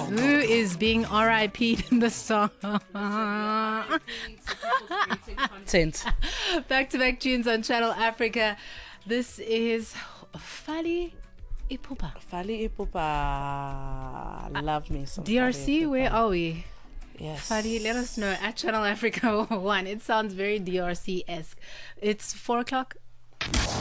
Who is being RIP'd in the song? Content. Back-to-back tunes on Channel Africa. This is Fali Ipupa. Fali Ipupa. Love me some DRC, where are we? Yes. Fali, let us know at Channel Africa 1. It sounds very DRC-esque. It's 4 o'clock.